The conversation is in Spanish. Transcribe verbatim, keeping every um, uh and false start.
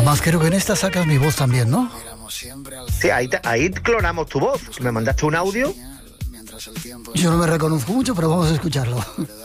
Además creo que en esta sacas mi voz también, ¿no? Sí, ahí, te, ahí clonamos tu voz. Me mandaste un audio. Yo no me reconozco mucho, pero vamos a escucharlo.